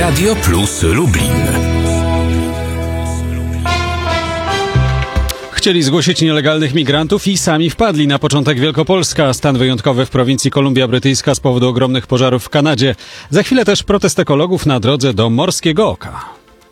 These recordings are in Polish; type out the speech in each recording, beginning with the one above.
Radio Plus Lublin. Chcieli zgłosić nielegalnych migrantów i sami wpadli. Na początek Wielkopolska, stan wyjątkowy w prowincji Kolumbia Brytyjska z powodu ogromnych pożarów w Kanadzie. Za chwilę też protest ekologów na drodze do Morskiego Oka.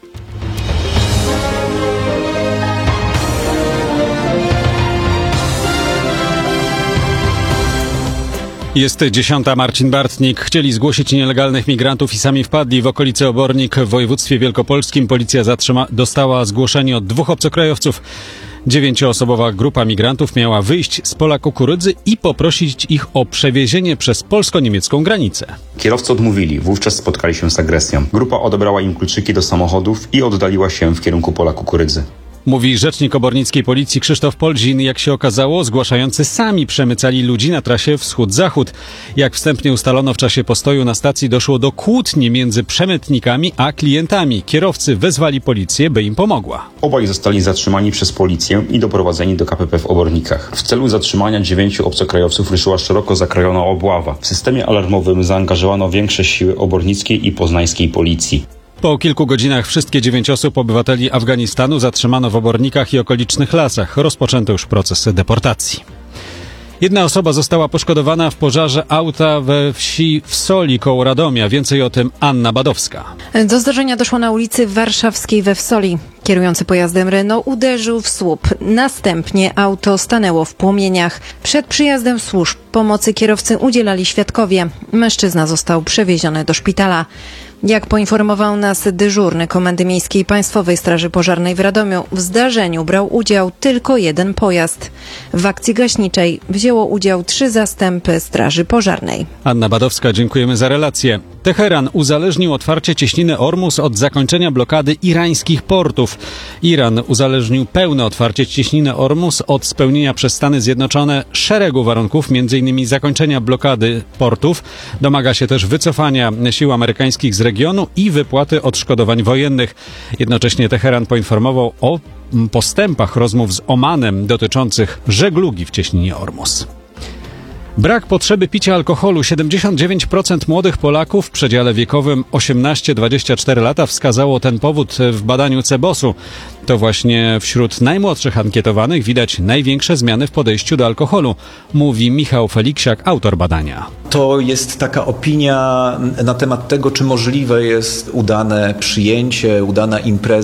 Jest 10. Marcin Bartnik. Chcieli zgłosić nielegalnych migrantów i sami wpadli. W okolicy Obornik w województwie wielkopolskim policja dostała zgłoszenie od 2 obcokrajowców. 9-osobowa grupa migrantów miała wyjść z pola kukurydzy i poprosić ich o przewiezienie przez polsko-niemiecką granicę. Kierowcy odmówili, wówczas spotkali się z agresją. Grupa odebrała im kluczyki do samochodów i oddaliła się w kierunku pola kukurydzy. Mówi rzecznik obornickiej policji Krzysztof Polzin. Jak się okazało, zgłaszający sami przemycali ludzi na trasie wschód-zachód. Jak wstępnie ustalono, w czasie postoju na stacji doszło do kłótni między przemytnikami a klientami. Kierowcy wezwali policję, by im pomogła. Obaj zostali zatrzymani przez policję i doprowadzeni do KPP w Obornikach. W celu zatrzymania 9 obcokrajowców ruszyła szeroko zakrojona obława. W systemie alarmowym zaangażowano większe siły obornickiej i poznańskiej policji. Po kilku godzinach wszystkie 9 osób obywateli Afganistanu zatrzymano w Obornikach i okolicznych lasach. Rozpoczęto już proces deportacji. Jedna osoba została poszkodowana w pożarze auta we wsi Wsoli koło Radomia. Więcej o tym Anna Badowska. Do zdarzenia doszło na ulicy Warszawskiej we Wsoli. Kierujący pojazdem Renault uderzył w słup. Następnie auto stanęło w płomieniach. Przed przyjazdem służb pomocy kierowcy udzielali świadkowie. Mężczyzna został przewieziony do szpitala. Jak poinformował nas dyżurny Komendy Miejskiej Państwowej Straży Pożarnej w Radomiu, w zdarzeniu brał udział tylko jeden pojazd. W akcji gaśniczej wzięło udział 3 zastępy Straży Pożarnej. Anna Badowska, dziękujemy za relację. Teheran uzależnił otwarcie cieśniny Ormus od zakończenia blokady irańskich portów. Iran uzależnił pełne otwarcie cieśniny Ormus od spełnienia przez Stany Zjednoczone szeregu warunków, m.in. zakończenia blokady portów. Domaga się też wycofania sił amerykańskich z regionu i wypłaty odszkodowań wojennych. Jednocześnie Teheran poinformował o postępach rozmów z Omanem dotyczących żeglugi w cieśninie Ormus. Brak potrzeby picia alkoholu. 79% młodych Polaków w przedziale wiekowym 18-24 lata wskazało ten powód w badaniu CEBOS-u. To właśnie wśród najmłodszych ankietowanych widać największe zmiany w podejściu do alkoholu, mówi Michał Feliksiak, autor badania. To jest taka opinia na temat tego, czy możliwe jest udane przyjęcie, udana impreza